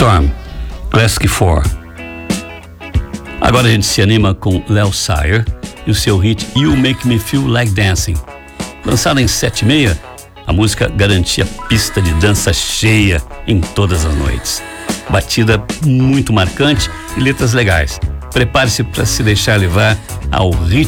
Storm, Classic 4. Agora a gente se anima com Léo Sayer e o seu hit You Make Me Feel Like Dancing. Lançada em 7h30, a música garantia pista de dança cheia em todas as noites. Batida muito marcante e letras legais. Prepare-se para se deixar levar ao ritmo